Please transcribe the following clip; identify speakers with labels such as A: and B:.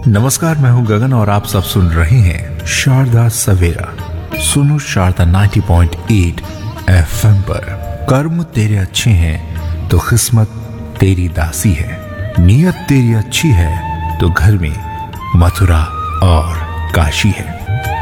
A: नमस्कार, मैं हूं गगन और आप सब सुन रहे हैं शारदा सवेरा। सुनो शारदा 90.8 FM पर। कर्म तेरे अच्छे हैं तो किस्मत तेरी दासी है, नीयत तेरी अच्छी है तो घर में मथुरा और काशी है।